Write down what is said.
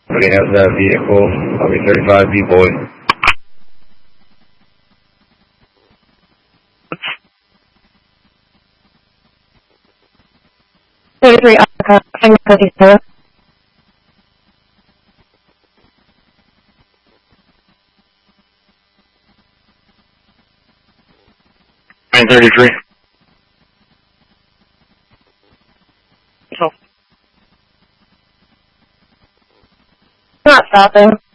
Looking at that vehicle, I'll be 35 B-boy. Finger 37. Nine 33. Not stopping.